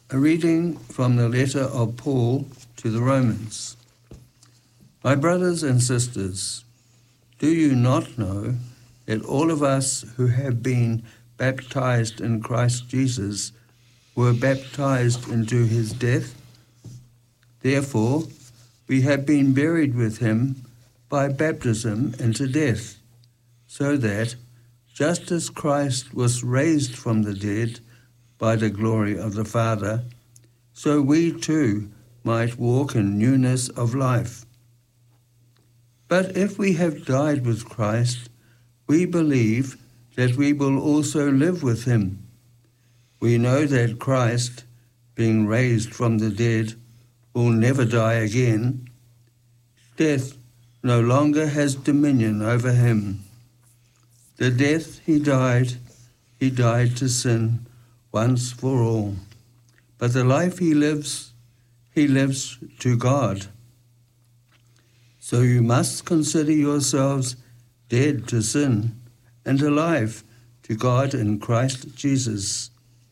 A reading from the letter of Paul to the Romans. My brothers and sisters, do you not know that all of us who have been baptized in Christ Jesus were baptized into his death? Therefore, we have been buried with him by baptism into death, so that, just as Christ was raised from the dead by the glory of the Father, so we too might walk in newness of life. But if we have died with Christ, we believe that we will also live with him. We know that Christ, being raised from the dead, will never die again. Death no longer has dominion over him. The death he died to sin once for all. But the life he lives to God. So you must consider yourselves dead to sin and alive to God in Christ Jesus.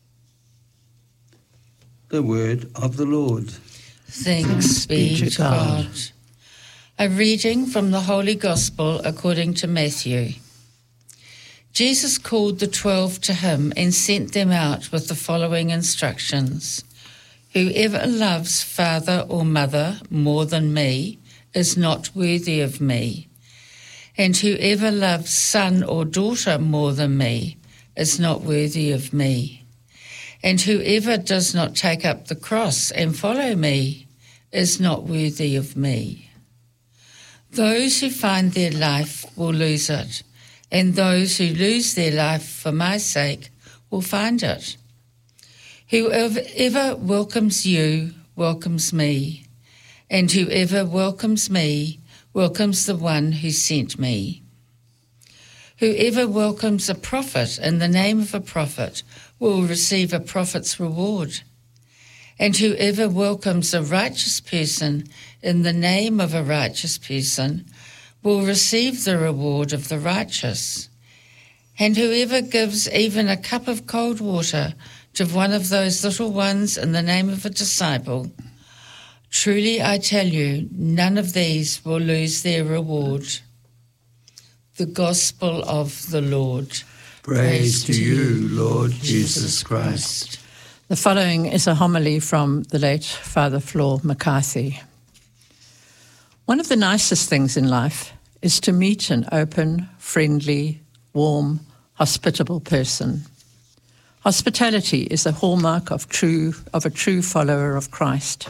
The word of the Lord. Thanks be to God. A reading from the Holy Gospel according to Matthew. Jesus called the 12 to him and sent them out with the following instructions. Whoever loves father or mother more than me is not worthy of me, and whoever loves son or daughter more than me is not worthy of me, and whoever does not take up the cross and follow me is not worthy of me. Those who find their life will lose it, and those who lose their life for my sake will find it. Whoever welcomes you welcomes me, and whoever welcomes me welcomes the one who sent me. Whoever welcomes a prophet in the name of a prophet will receive a prophet's reward, and whoever welcomes a righteous person in the name of a righteous person will receive the reward of the righteous. And whoever gives even a cup of cold water to one of those little ones in the name of a disciple, truly I tell you, none of these will lose their reward. The Gospel of the Lord. Praise to you, Lord Jesus Christ. The following is a homily from the late Father Flor McCarthy. One of the nicest things in life is to meet an open, friendly, warm, hospitable person. Hospitality is a hallmark of a true follower of Christ.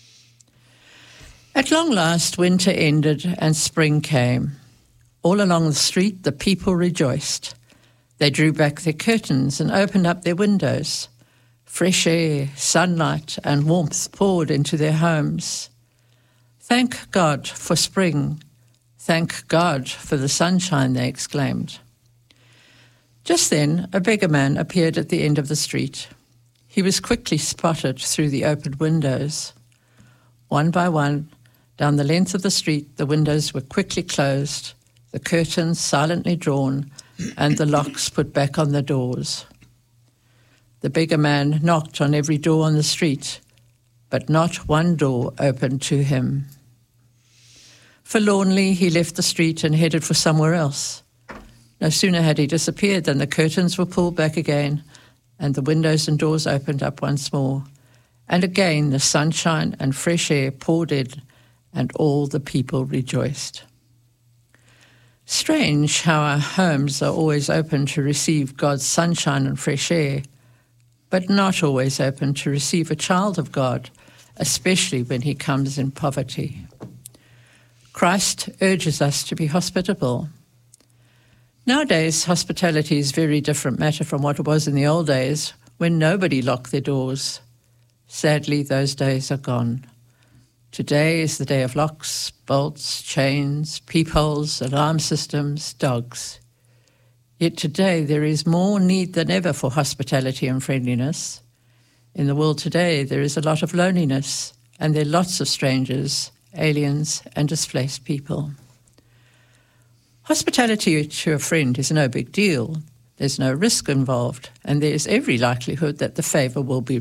At long last, winter ended and spring came. All along the street, the people rejoiced. They drew back their curtains and opened up their windows. Fresh air, sunlight, and warmth poured into their homes. Thank God for spring. Thank God for the sunshine, they exclaimed. Just then, a beggar man appeared at the end of the street. He was quickly spotted through the open windows. One by one, down the length of the street, the windows were quickly closed, the curtains silently drawn, and the locks put back on the doors. The beggar man knocked on every door on the street, but not one door opened to him. Forlornly, he left the street and headed for somewhere else. No sooner had he disappeared than the curtains were pulled back again, and the windows and doors opened up once more. And again the sunshine and fresh air poured in, and all the people rejoiced. Strange how our homes are always open to receive God's sunshine and fresh air, but not always open to receive a child of God, especially when he comes in poverty. Christ urges us to be hospitable. Nowadays, hospitality is a very different matter from what it was in the old days when nobody locked their doors. Sadly, those days are gone. Today is the day of locks, bolts, chains, peepholes, alarm systems, dogs. Yet today there is more need than ever for hospitality and friendliness. In the world today there is a lot of loneliness, and there are lots of strangers, aliens, and displaced people. Hospitality to a friend is no big deal. There's no risk involved, and there is every likelihood that the favour will be